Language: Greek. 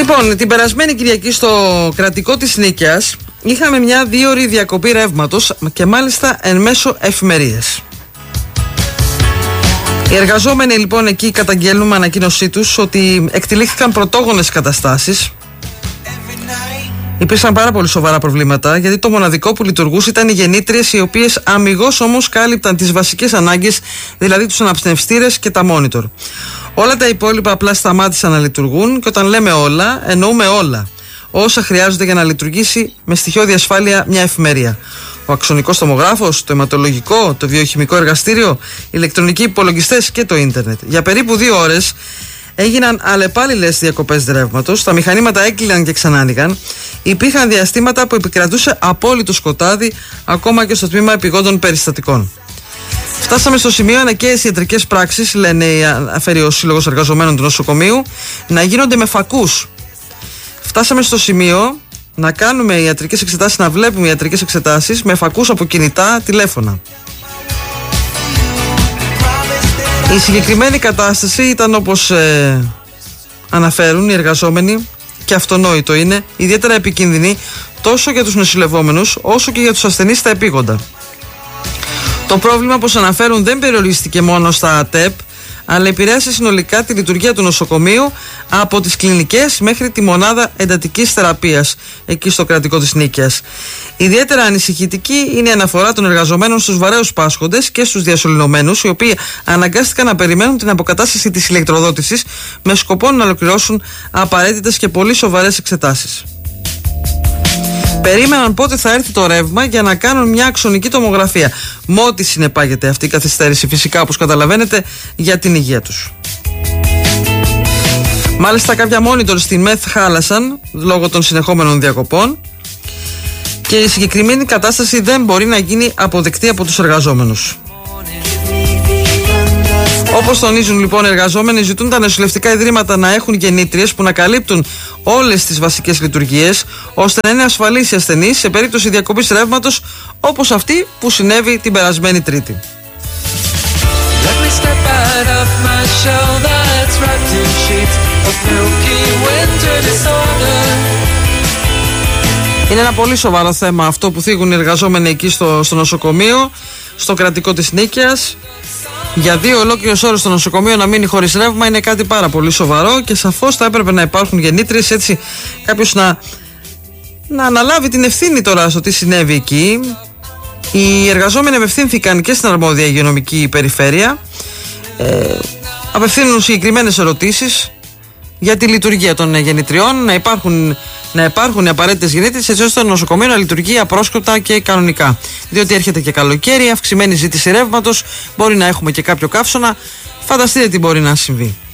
Λοιπόν, την περασμένη Κυριακή στο κρατικό της Νίκαιας είχαμε μια 2ωρη διακοπή ρεύματος και μάλιστα εν μέσω εφημερίες. Οι εργαζόμενοι λοιπόν εκεί καταγγέλνουν με ανακοίνωσή τους ότι εκτελήχθηκαν πρωτόγονες καταστάσεις. Υπήρξαν πάρα πολύ σοβαρά προβλήματα, γιατί το μοναδικό που λειτουργούσε ήταν οι γεννήτριες, οι οποίες αμιγώς όμως κάλυπταν τις βασικές ανάγκες, δηλαδή τους αναπνευστήρες και τα μόνιτορ. Όλα τα υπόλοιπα απλά σταμάτησαν να λειτουργούν, και όταν λέμε όλα, εννοούμε όλα. Όσα χρειάζονται για να λειτουργήσει με στοιχειώδη ασφάλεια μια εφημερία. Ο αξονικός τομογράφος, το αιματολογικό, το βιοχημικό εργαστήριο, οι ηλεκτρονικοί υπολογιστές και το ίντερνετ. Για περίπου 2 ώρες έγιναν αλλεπάλληλες διακοπές ρεύματος, τα μηχανήματα έκλειναν και ξανάνοιγαν. Υπήρχαν διαστήματα που επικρατούσε απόλυτο σκοτάδι, ακόμα και στο τμήμα επιγόντων περιστατικών. Φτάσαμε στο σημείο ανακαίες ιατρικές πράξεις, αναφέρει ο Σύλλογος Εργαζομένων του Νοσοκομείου, να γίνονται με φακούς. Φτάσαμε στο σημείο να κάνουμε ιατρικές εξετάσεις, να βλέπουμε ιατρικές εξετάσεις με φακούς από κινητά τηλέφωνα. Η συγκεκριμένη κατάσταση ήταν, όπως αναφέρουν οι εργαζόμενοι, και αυτονόητο είναι, ιδιαίτερα επικίνδυνη τόσο για τους νοσηλευόμενους όσο και για τους ασθενείς στα επίγοντα. Το πρόβλημα, όπως αναφέρουν, δεν περιορίστηκε μόνο στα ΑΤΕΠ, αλλά επηρέασε συνολικά τη λειτουργία του νοσοκομείου, από τις κλινικές μέχρι τη μονάδα εντατικής θεραπείας εκεί στο κρατικό της Νίκαιας. Ιδιαίτερα ανησυχητική είναι η αναφορά των εργαζομένων στους βαρέους πάσχοντες και στους διασωληνωμένους, οι οποίοι αναγκάστηκαν να περιμένουν την αποκατάσταση της ηλεκτροδότησης με σκοπό να ολοκληρώσουν απαραίτητες και πολύ σοβαρές εξετάσεις. Περίμεναν πότε θα έρθει το ρεύμα για να κάνουν μια αξονική τομογραφία. Με ό,τι συνεπάγεται αυτή η καθυστέρηση, φυσικά, όπως καταλαβαίνετε, για την υγεία τους. Μάλιστα, κάποια μόνιτορ στη ΜΕΘ χάλασαν λόγω των συνεχόμενων διακοπών και η συγκεκριμένη κατάσταση δεν μπορεί να γίνει αποδεκτή από τους εργαζόμενους. Όπως τονίζουν λοιπόν οι εργαζόμενοι, ζητούν τα νοσηλευτικά ιδρύματα να έχουν γεννήτριες που να καλύπτουν όλες τις βασικές λειτουργίες, ώστε να είναι ασφαλείς οι ασθενείς σε περίπτωση διακοπής ρεύματος, όπως αυτή που συνέβη την περασμένη Τρίτη. Είναι ένα πολύ σοβαρό θέμα αυτό που θίγουν οι εργαζόμενοι εκεί στο νοσοκομείο, στο κρατικό της Νίκαιας. Για 2 ολόκληρες ώρες στο νοσοκομείο να μείνει χωρίς ρεύμα είναι κάτι πάρα πολύ σοβαρό, και σαφώς θα έπρεπε να υπάρχουν γεννήτριες, έτσι κάποιος να αναλάβει την ευθύνη τώρα στο τι συνέβη εκεί. Οι εργαζόμενοι απευθύνθηκαν και στην αρμόδια υγειονομική περιφέρεια, απευθύνουν συγκεκριμένες ερωτήσεις για τη λειτουργία των γεννητριών, να υπάρχουν οι απαραίτητες γεννήτριες, έτσι ώστε το νοσοκομείο να λειτουργεί απρόσκοπτα και κανονικά. Διότι έρχεται και καλοκαίρι, αυξημένη ζήτηση ρεύματος, μπορεί να έχουμε και κάποιο καύσωνα. Φανταστείτε τι μπορεί να συμβεί.